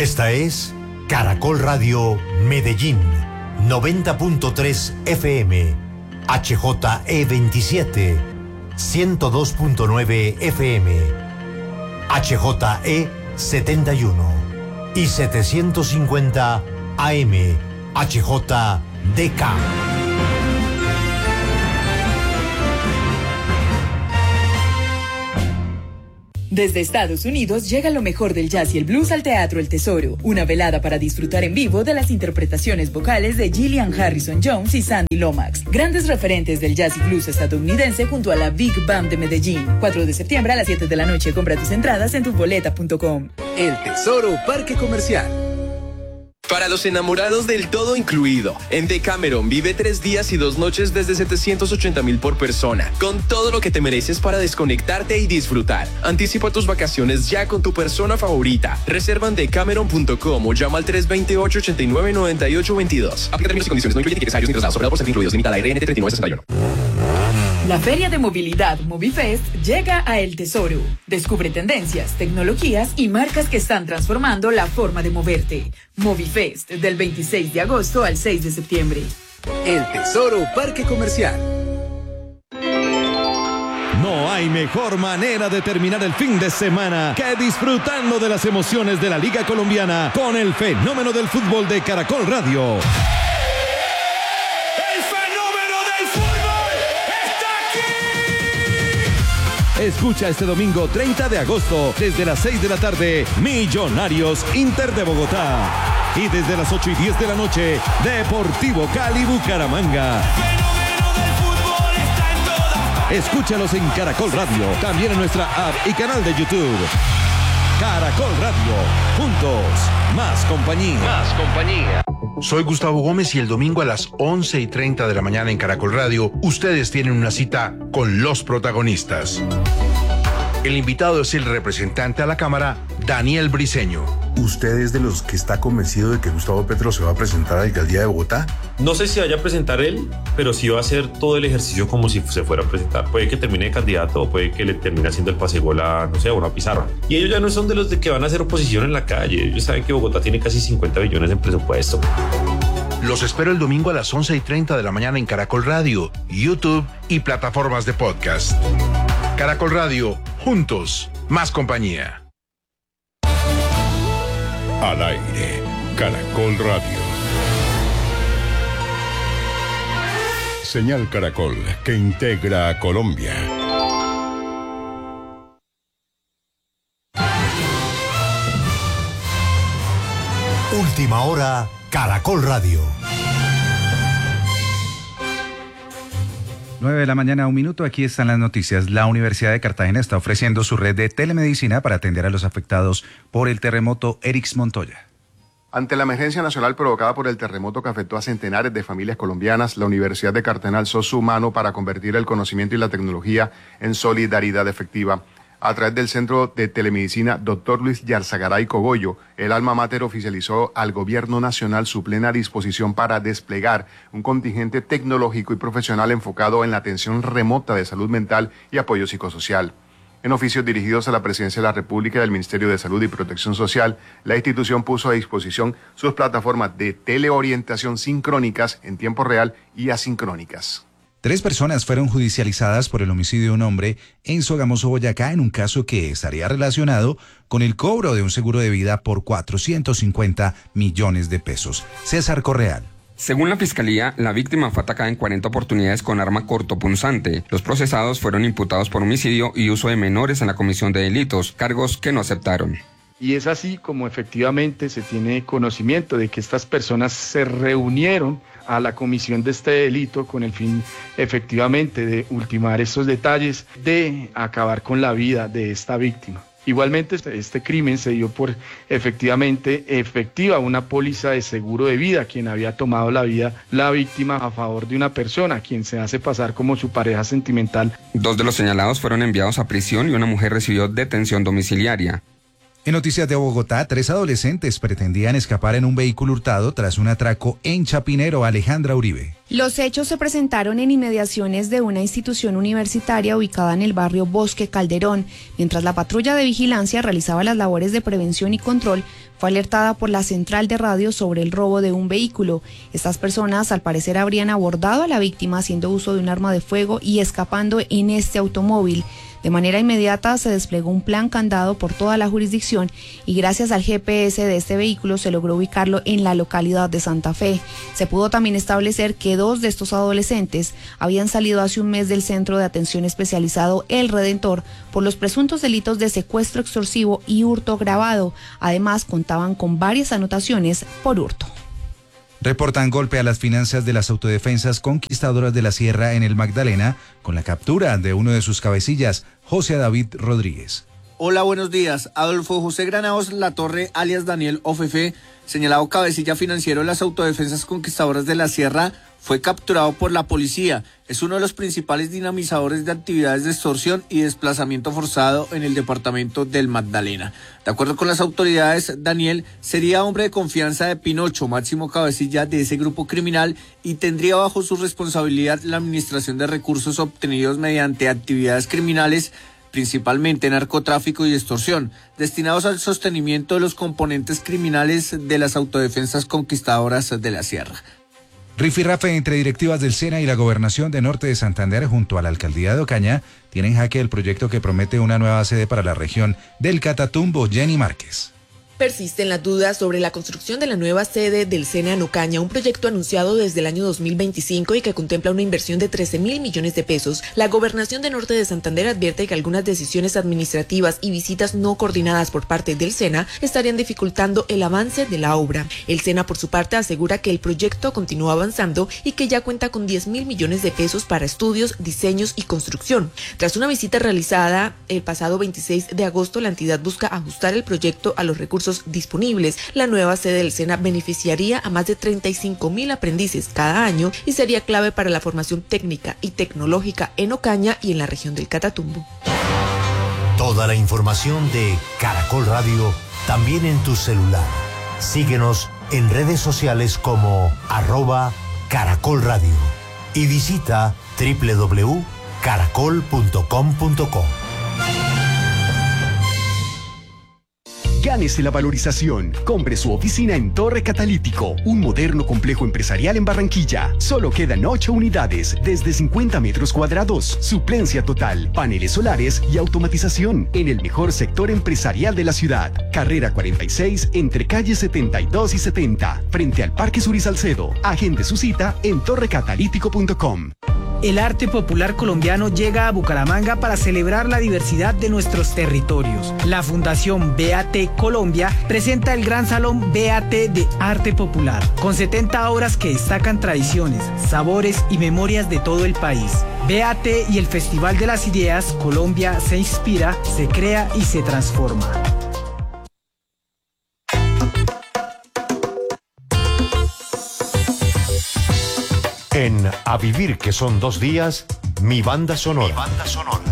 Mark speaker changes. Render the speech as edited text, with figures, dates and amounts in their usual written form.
Speaker 1: Esta es Caracol Radio Medellín, 90.3 FM, HJE27, 102.9 FM, HJE71 y 750 AM, HJDK.
Speaker 2: Desde Estados Unidos llega lo mejor del jazz y el blues al Teatro El Tesoro. Una velada para disfrutar en vivo de las interpretaciones vocales de Gillian Harrison Jones y Sandy Lomax, grandes referentes del jazz y blues estadounidense junto a la Big Band de Medellín. 4 de septiembre a las 7 de la noche. Compra tus entradas en tuboleta.com.
Speaker 3: El Tesoro Parque Comercial.
Speaker 4: Para los enamorados del todo incluido, en Decameron vive 3 días y 2 noches desde 780,000 por persona, con todo lo que te mereces para desconectarte y disfrutar. Anticipa tus vacaciones ya con tu persona favorita. Reserva en decameron.com o llama al 328-89-9822. Aplica términos y condiciones, no incluye tickets aéreos ni traslados, operado por ser incluidos, limitada RNT 3961.
Speaker 2: La Feria de Movilidad Movifest llega a El Tesoro. Descubre tendencias, tecnologías y marcas que están transformando la forma de moverte. Movifest, del 26 de agosto al 6 de septiembre.
Speaker 3: El Tesoro Parque Comercial.
Speaker 5: No hay mejor manera de terminar el fin de semana que disfrutando de las emociones de la Liga Colombiana con el fenómeno del fútbol de Caracol Radio. Escucha este domingo 30 de agosto desde las 6 de la tarde Millonarios Inter de Bogotá y desde las 8:10 de la noche Deportivo Cali Bucaramanga. Escúchalos en Caracol Radio, también en nuestra app y canal de YouTube. Caracol Radio, juntos, más compañía. Más compañía.
Speaker 6: Soy Gustavo Gómez y el domingo a las 11:30 de la mañana en Caracol Radio, ustedes tienen una cita con los protagonistas. El invitado es el representante a la Cámara, Daniel Briceño.
Speaker 7: ¿Usted es de los que está convencido de que Gustavo Petro se va a presentar a la alcaldía de Bogotá?
Speaker 8: No sé si vaya a presentar él, pero sí va a hacer todo el ejercicio como si se fuera a presentar. Puede que termine de candidato o puede que le termine haciendo el pasegol a, no sé, a una pizarra. Y ellos ya no son de los de que van a hacer oposición en la calle. Ellos saben que Bogotá tiene casi 50 billones en presupuesto.
Speaker 6: Los espero el domingo a las 11:30 de la mañana en Caracol Radio, YouTube y plataformas de podcast. Caracol Radio, juntos, más compañía.
Speaker 9: Al aire, Caracol Radio. Señal Caracol que integra a Colombia.
Speaker 1: Última hora, Caracol Radio.
Speaker 10: 9 de la mañana, 1 minuto. Aquí están las noticias. La Universidad de Cartagena está ofreciendo su red de telemedicina para atender a los afectados por el terremoto Erix Montoya.
Speaker 11: Ante la emergencia nacional provocada por el terremoto que afectó a centenares de familias colombianas, la Universidad de Cartagena alzó su mano para convertir el conocimiento y la tecnología en solidaridad efectiva. A través del Centro de Telemedicina Dr. Luis Yarzagaray Cogollo, el alma mater oficializó al Gobierno Nacional su plena disposición para desplegar un contingente tecnológico y profesional enfocado en la atención remota de salud mental y apoyo psicosocial. En oficios dirigidos a la Presidencia de la República y al Ministerio de Salud y Protección Social, la institución puso a disposición sus plataformas de teleorientación sincrónicas en tiempo real y asincrónicas.
Speaker 10: 3 personas fueron judicializadas por el homicidio de un hombre en Sogamoso, Boyacá, en un caso que estaría relacionado con el cobro de un seguro de vida por 450 millones de pesos. César Correal.
Speaker 12: Según la Fiscalía, la víctima fue atacada en 40 oportunidades con arma cortopunzante. Los procesados fueron imputados por homicidio y uso de menores en la comisión de delitos, cargos que no aceptaron.
Speaker 13: Y es así como efectivamente se tiene conocimiento de que estas personas se reunieron a la comisión de este delito con el fin efectivamente de ultimar estos detalles, de acabar con la vida de esta víctima. Igualmente, este crimen se dio por efectiva una póliza de seguro de vida, quien había tomado la vida la víctima a favor de una persona, quien se hace pasar como su pareja sentimental.
Speaker 12: 2 de los señalados fueron enviados a prisión y una mujer recibió detención domiciliaria.
Speaker 10: En noticias de Bogotá, 3 adolescentes pretendían escapar en un vehículo hurtado tras un atraco en Chapinero. Alejandra Uribe.
Speaker 14: Los hechos se presentaron en inmediaciones de una institución universitaria ubicada en el barrio Bosque Calderón. Mientras la patrulla de vigilancia realizaba las labores de prevención y control, fue alertada por la central de radio sobre el robo de un vehículo. Estas personas, al parecer, habrían abordado a la víctima haciendo uso de un arma de fuego y escapando en este automóvil. De manera inmediata se desplegó un plan candado por toda la jurisdicción y gracias al GPS de este vehículo se logró ubicarlo en la localidad de Santa Fe. Se pudo también establecer que 2 de estos adolescentes habían salido hace un mes del Centro de Atención Especializado El Redentor por los presuntos delitos de secuestro extorsivo y hurto agravado. Además, contaban con varias anotaciones por hurto.
Speaker 10: Reportan golpe a las finanzas de las autodefensas conquistadoras de la Sierra en el Magdalena con la captura de uno de sus cabecillas, José David Rodríguez.
Speaker 15: Hola, buenos días. Adolfo José Granados Latorre, alias Daniel Ofefe, señalado cabecilla financiero de las autodefensas conquistadoras de la Sierra, fue capturado por la policía. Es uno de los principales dinamizadores de actividades de extorsión y desplazamiento forzado en el departamento del Magdalena. De acuerdo con las autoridades, Daniel sería hombre de confianza de Pinocho, máximo cabecilla de ese grupo criminal, y tendría bajo su responsabilidad la administración de recursos obtenidos mediante actividades criminales, principalmente narcotráfico y extorsión, destinados al sostenimiento de los componentes criminales de las autodefensas conquistadoras de la Sierra.
Speaker 10: Rifirrafe entre directivas del SENA y la Gobernación de Norte de Santander junto a la Alcaldía de Ocaña tiene en jaque el proyecto que promete una nueva sede para la región del Catatumbo. Jenny Márquez.
Speaker 16: Persisten las dudas sobre la construcción de la nueva sede del SENA en Ocaña, un proyecto anunciado desde el año 2025 y que contempla una inversión de 13.000 millones de pesos. La Gobernación de Norte de Santander advierte que algunas decisiones administrativas y visitas no coordinadas por parte del SENA estarían dificultando el avance de la obra. El SENA, por su parte, asegura que el proyecto continúa avanzando y que ya cuenta con 10.000 millones de pesos para estudios, diseños y construcción. Tras una visita realizada el pasado 26 de agosto, la entidad busca ajustar el proyecto a los recursos disponibles. La nueva sede del SENA beneficiaría a más de 35.000 aprendices cada año y sería clave para la formación técnica y tecnológica en Ocaña y en la región del Catatumbo.
Speaker 1: Toda la información de Caracol Radio también en tu celular. Síguenos en redes sociales como @Caracol Radio y visita www.caracol.com.co.
Speaker 17: Gánese la valorización. Compre su oficina en Torre Catalítico, un moderno complejo empresarial en Barranquilla. Solo quedan 8 unidades, desde 50 metros cuadrados. Suplencia total, paneles solares y automatización en el mejor sector empresarial de la ciudad. Carrera 46, entre calles 72 y 70, frente al Parque Suri Salcedo. Agende su cita en torrecatalítico.com.
Speaker 18: El arte popular colombiano llega a Bucaramanga para celebrar la diversidad de nuestros territorios. La Fundación BAT Colombia presenta el Gran Salón BAT de Arte Popular, con 70 obras que destacan tradiciones, sabores y memorias de todo el país. BAT y el Festival de las Ideas, Colombia se inspira, se crea y se transforma.
Speaker 1: En A Vivir, que son 2 días, mi banda sonora.